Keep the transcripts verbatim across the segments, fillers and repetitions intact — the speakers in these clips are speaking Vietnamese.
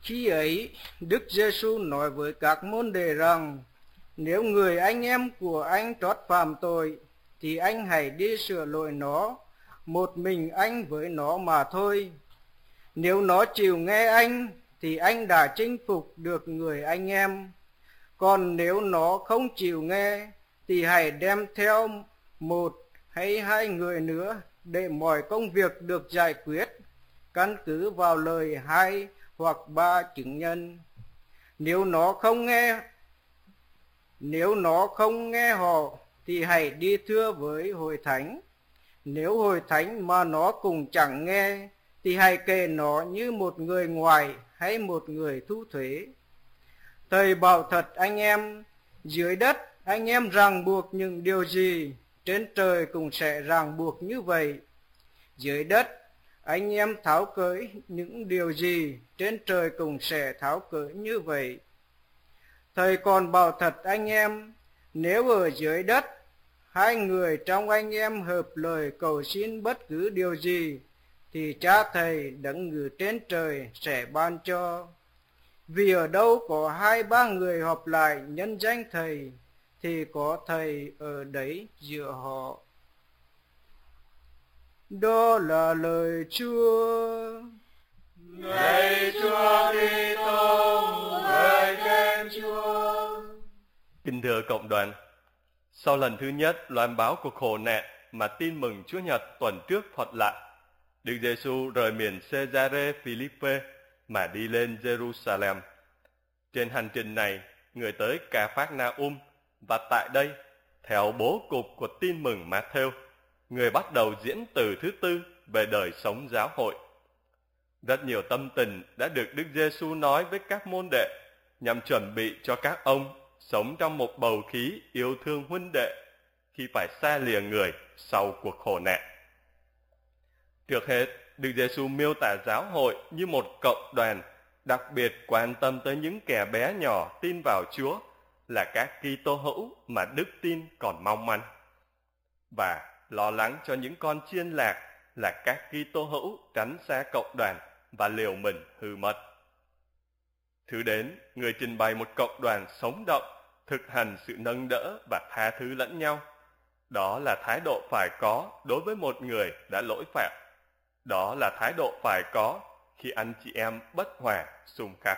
Khi ấy, Đức Giêsu nói với các môn đệ rằng, nếu người anh em của anh trót phạm tội, thì anh hãy đi sửa lỗi nó, một mình anh với nó mà thôi. Nếu nó chịu nghe anh, thì anh đã chinh phục được người anh em. Còn nếu nó không chịu nghe, thì hãy đem theo một hay hai người nữa, để mọi công việc được giải quyết, căn cứ vào lời hai hoặc ba chứng nhân. Nếu nó không nghe, nếu nó không nghe họ, thì hãy đi thưa với hội thánh. Nếu hội thánh mà nó cũng chẳng nghe, thì hãy kể nó như một người ngoài hay một người thu thuế. Thầy bảo thật anh em, dưới đất anh em ràng buộc những điều gì, trên trời cũng sẽ ràng buộc như vậy. Dưới đất anh em tháo cởi những điều gì, trên trời cũng sẽ tháo cởi như vậy. Thầy còn bảo thật anh em, nếu ở dưới đất hai người trong anh em hợp lời cầu xin bất cứ điều gì, thì Cha Thầy đấng ngự trên trời sẽ ban cho. Vì ở đâu có hai ba người họp lại nhân danh Thầy, thì có Thầy ở đấy giữa họ. Đó là lời Chúa. Lạy Chúa Kitô, ngợi khen Chúa. Kính thưa cộng đoàn, sau lần thứ nhất loan báo cuộc khổ nạn mà tin mừng Chúa Nhật tuần trước thuật lại, Đức Giêsu rời miền Caesarea Philippe mà đi lên Jerusalem. Trên hành trình này, người tới Ca-phác-na-um, và tại đây, theo bố cục của tin mừng Ma-thêu, người bắt đầu diễn từ thứ tư về đời sống giáo hội. Rất nhiều tâm tình đã được Đức Giêsu nói với các môn đệ nhằm chuẩn bị cho các ông sống trong một bầu khí yêu thương huynh đệ khi phải xa lìa người sau cuộc khổ nạn. Trước hết, Đức Giêsu miêu tả giáo hội như một cộng đoàn đặc biệt quan tâm tới những kẻ bé nhỏ tin vào Chúa, là các Kitô hữu mà đức tin còn mong manh, và lo lắng cho những con chiên lạc là các Kitô hữu tránh xa cộng đoàn và liều mình hư mất. Thứ đến, người trình bày một cộng đoàn sống động, thực hành sự nâng đỡ và tha thứ lẫn nhau. Đó là thái độ phải có đối với một người đã lỗi phạm. Đó là thái độ phải có khi anh chị em bất hòa, xung khắc.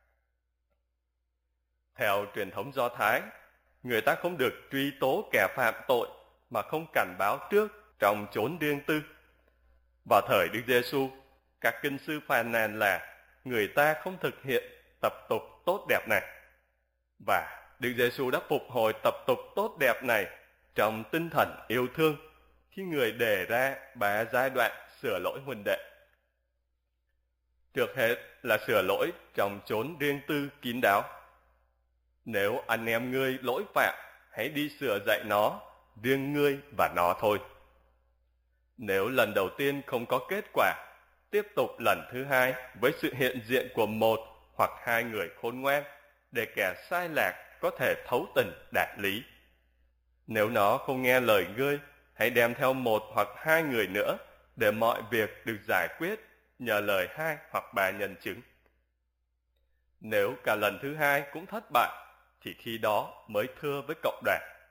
Theo truyền thống Do Thái, người ta không được truy tố kẻ phạm tội mà không cảnh báo trước trong chốn riêng tư. Vào thời Đức Giêsu, các kinh sư phàn nàn là người ta không thực hiện tập tục tốt đẹp này. Và Đức Giêsu đã phục hồi tập tục tốt đẹp này trong tinh thần yêu thương khi người đề ra ba giai đoạn sửa lỗi huynh đệ. Trước hết là sửa lỗi trong chốn riêng tư kín đáo. Nếu anh em ngươi lỗi phạm, hãy đi sửa dạy nó, riêng ngươi và nó thôi. Nếu lần đầu tiên không có kết quả, tiếp tục lần thứ hai với sự hiện diện của một hoặc hai người khôn ngoan, để kẻ sai lạc có thể thấu tình đạt lý. Nếu nó không nghe lời ngươi, hãy đem theo một hoặc hai người nữa, để mọi việc được giải quyết nhờ lời hai hoặc ba nhân chứng. Nếu cả lần thứ hai cũng thất bại, thì khi đó mới thưa với cộng đoàn.